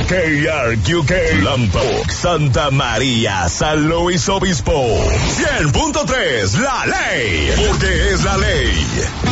KRQK, Lambok, Santa María, San Luis Obispo, 100.3, La Ley, porque es la ley.